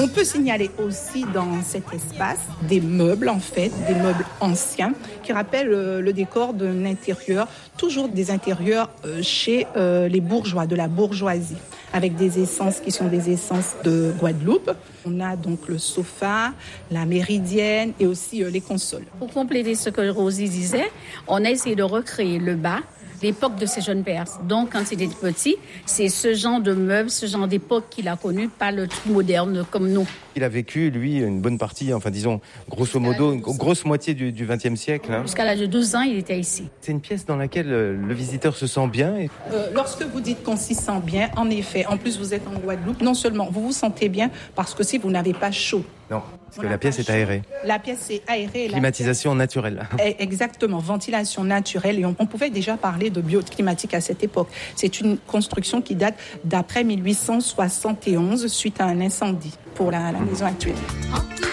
On peut signaler aussi dans cet espace des meubles, en fait, des meubles anciens qui rappellent le décor d'un intérieur, toujours des intérieurs chez les bourgeois, de la bourgeoisie, avec des essences qui sont des essences de Guadeloupe. On a donc le sofa, la méridienne et aussi les consoles. Pour compléter ce que Rosie disait, on a essayé de recréer le bas, l'époque de ces jeunes pères. Donc, quand il était petit, c'est ce genre de meubles, ce genre d'époque qu'il a connu, pas le truc moderne comme nous. Il a vécu, lui, une bonne partie, enfin disons, grosso modo, une grosse moitié du XXe siècle. Hein. Jusqu'à l'âge de 12 ans, il était ici. C'est une pièce dans laquelle le visiteur se sent bien. Lorsque vous dites qu'on s'y sent bien, en effet, en plus vous êtes en Guadeloupe, non seulement vous vous sentez bien, parce que si vous n'avez pas chaud. Non, parce que la pièce est aérée. La pièce est aérée. Climatisation naturelle. Exactement, ventilation naturelle. Et on pouvait déjà parler de bioclimatique à cette époque. C'est une construction qui date d'après 1871 suite à un incendie pour la maison actuelle.